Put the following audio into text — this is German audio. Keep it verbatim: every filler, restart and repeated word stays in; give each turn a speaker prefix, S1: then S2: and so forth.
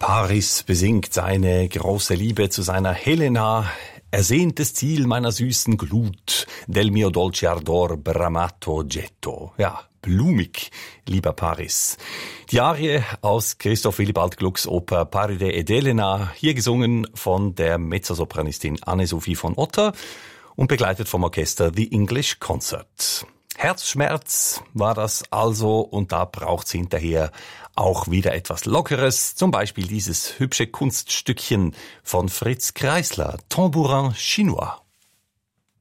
S1: Paris besingt seine große Liebe zu seiner Helena. Ersehntes Ziel meiner süßen Glut, del mio dolce ardor bramato getto. Ja, blumig, lieber Paris. Die Arie aus Christoph Willibald Glucks Oper Paride ed Elena, hier gesungen von der Mezzosopranistin Anne-Sophie von Otter und begleitet vom Orchester The English Concert. Herzschmerz war das also, und da braucht's hinterher auch wieder etwas Lockeres, zum Beispiel dieses hübsche Kunststückchen von Fritz Kreisler, Tambourin Chinois.